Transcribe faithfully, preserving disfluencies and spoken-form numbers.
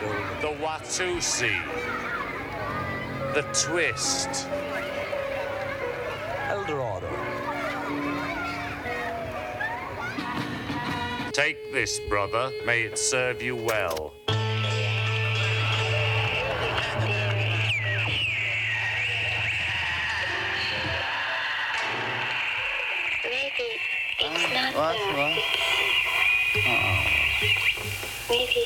The Watusi. The Twist. Eldorado. Take this, brother. May it serve you well. Maybe it's not What? there. What? Uh-oh. Maybe